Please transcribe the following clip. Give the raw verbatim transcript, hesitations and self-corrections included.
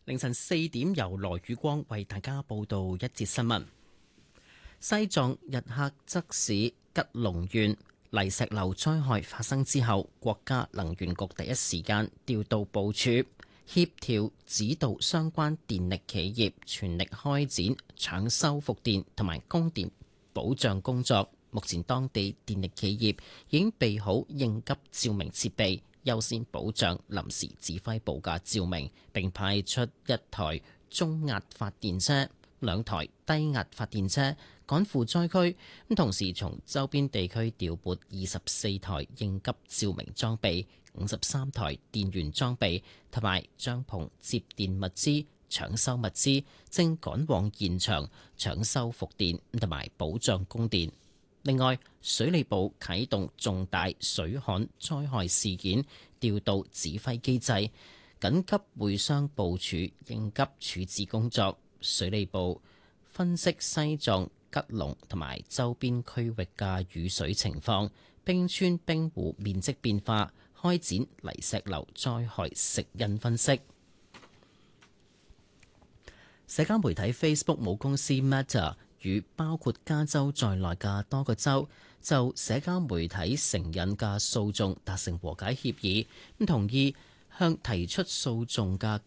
凌晨四點，由羅宇光為大家報道一節新聞。西藏日喀則市吉隆縣泥石流災害發生之後，國家能源局第一時間調度部署，協調指導相關電力企業全力開展搶修復電同埋供電保障工作。目前當地電力企業已經備好應急照明設備，優先保障臨時指揮部嘅照明，並派出一台中壓發電車、兩台低壓發電車趕赴災區，咁同時從周邊地區調撥二十四台應急照明裝備、五十三台電源裝備同埋帳篷接電物資、搶修物資，正趕往現場搶修復電同埋保障供電。另外，水利部啟動重大水旱災害事件調度指揮機制，緊急會商部署應急處置工作。水利部分析西藏、吉隆同埋周邊區域嘅雨水情況、冰川冰湖面積變化，開展泥石流災害食因分析。社交媒體 Facebook 母公司 Meta 與包括加州在內嘅多個州就社交媒體成癮嘅訴訟達成和解協議，咁同意向提出訴訟嘅